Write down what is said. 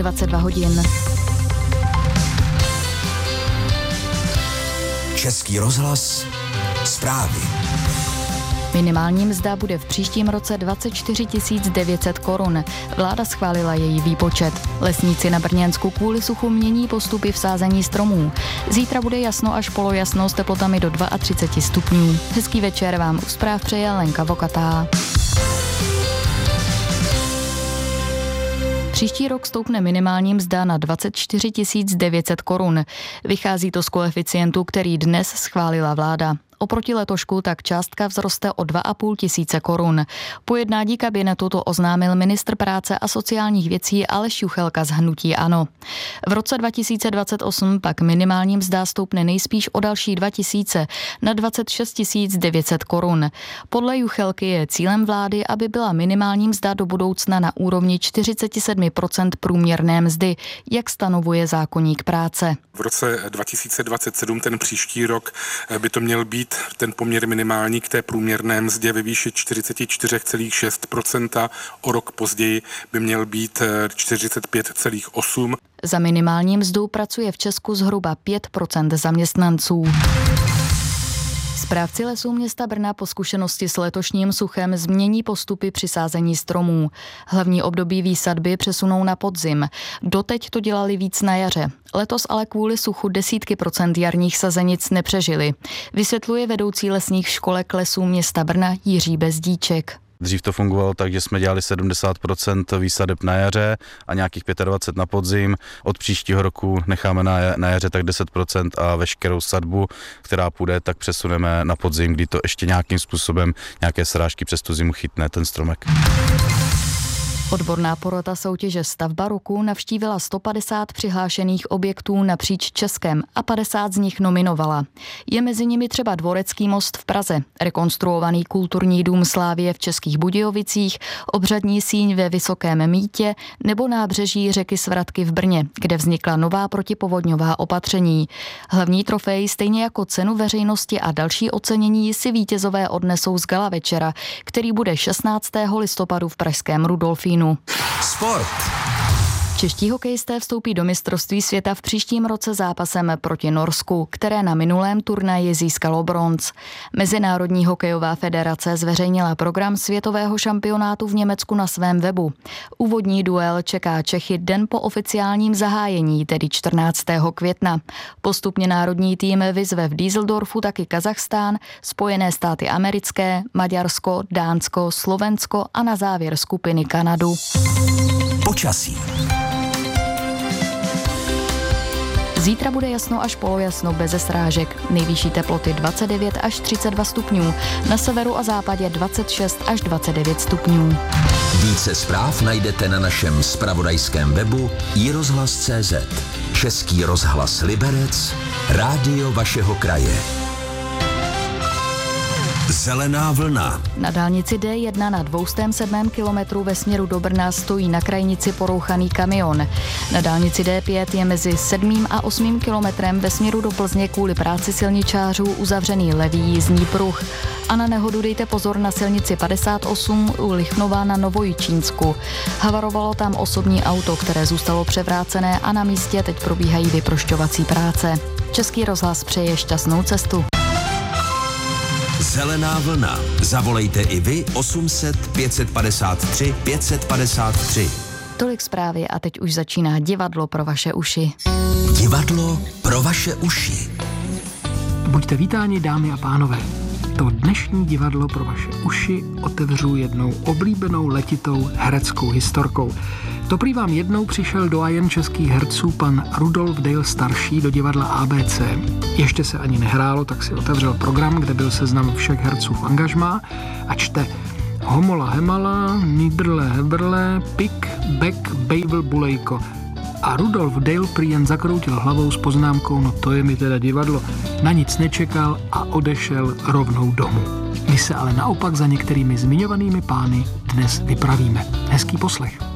22 hodin. Český rozhlas, zprávy. Minimální mzda bude v příštím roce 24 900 korun. Vláda schválila její výpočet. Lesníci na Brněnsku kvůli suchu mění postupy v sázení stromů. Zítra bude jasno až polojasno s teplotami do 32 stupňů. Hezký večer vám u zpráv přeje Lenka Vokatá. Příští rok stoupne minimální mzda na 24 900 korun. Vychází to z koeficientu, který dnes schválila vláda. Oproti letošku tak částka vzroste o 2,5 tisíce korun. Po jednání kabinetu to oznámil ministr práce a sociálních věcí Aleš Juchelka z hnutí ANO. V roce 2028 pak minimální mzda stoupne nejspíš o další 2 tisíce na 26 900 korun. Podle Juchelky je cílem vlády, aby byla minimální mzda do budoucna na úrovni 47% průměrné mzdy, jak stanovuje zákoník práce. V roce 2027, ten příští rok, by to měl být ten poměr minimální k té průměrné mzdě ve výši 44,6%, o rok později by měl být 45,8%. Za minimální mzdu pracuje v Česku zhruba 5% zaměstnanců. Správci lesů města Brna po zkušenosti s letošním suchem změní postupy při sázení stromů. Hlavní období výsadby přesunou na podzim. Doteď to dělali víc na jaře. Letos ale kvůli suchu desítky procent jarních sazenic nepřežili. Vysvětluje vedoucí lesních školek lesů města Brna Jiří Bezdíček. Dřív to fungovalo tak, že jsme dělali 70% výsadeb na jaře a nějakých 25% na podzim. Od příštího roku necháme na jaře tak 10% a veškerou sadbu, která půjde, tak přesuneme na podzim, kdy to ještě nějakým způsobem nějaké srážky přes tu zimu chytne ten stromek. Odborná porota soutěže Stavba roku navštívila 150 přihlášených objektů napříč Českem a 50 z nich nominovala. Je mezi nimi třeba Dvorecký most v Praze, rekonstruovaný kulturní dům Slávie v Českých Budějovicích, obřadní síň ve Vysokém Mýtě nebo nábřeží řeky Svratky v Brně, kde vznikla nová protipovodňová opatření. Hlavní trofej, stejně jako cenu veřejnosti a další ocenění, si vítězové odnesou z gala večera, který bude 16. listopadu v pražském Rudolfínu. Sport. Čeští hokejisté vstoupí do mistrovství světa v příštím roce zápasem proti Norsku, které na minulém turnaji získalo bronz. Mezinárodní hokejová federace zveřejnila program světového šampionátu v Německu na svém webu. Úvodní duel čeká Čechy den po oficiálním zahájení, tedy 14. května. Postupně národní tým vyzve v Düsseldorfu taky Kazachstán, Spojené státy americké, Maďarsko, Dánsko, Slovensko a na závěr skupiny Kanadu. Počasí. Zítra bude jasno až polojasno beze srážek. Nejvyšší teploty 29 až 32 stupňů. Na severu a západě 26 až 29 stupňů. Více zpráv najdete na našem zpravodajském webu iRozhlas.cz. Český rozhlas Liberec, rádio vašeho kraje. Zelená vlna. Na dálnici D1 na 207. kilometru ve směru do Brna stojí na krajnici porouchaný kamion. Na dálnici D5 je mezi 7. a 8. kilometrem ve směru do Plzně kvůli práci silničářů uzavřený levý jízdní pruh. A na nehodu dejte pozor na silnici 58 u Lichnova na Novojičínsku. Havarovalo tam osobní auto, které zůstalo převrácené a na místě teď probíhají vyprošťovací práce. Český rozhlas přeje šťastnou cestu. Zelená vlna. Zavolejte i vy 800 553 553. Tolik zprávy a teď už začíná divadlo pro vaše uši. Divadlo pro vaše uši. Buďte vítáni, dámy a pánové. To dnešní divadlo pro vaše uši otevřu jednou oblíbenou letitou hereckou historkou. To prý vám jednou přišel doyen českých herců pan Rudolf Dale starší do divadla ABC. Ještě se ani nehrálo, tak si otevřel program, kde byl seznam všech herců v angažmá a čte Homola Hemala, Nidrle Hebrle, Pik, Bek, Bejbl, Bulejko. A Rudolf Dale prý jen zakroutil hlavou s poznámkou, no to je mi teda divadlo. Na nic nečekal a odešel rovnou domů. My se ale naopak za některými zmiňovanými pány dnes vypravíme. Hezký poslech.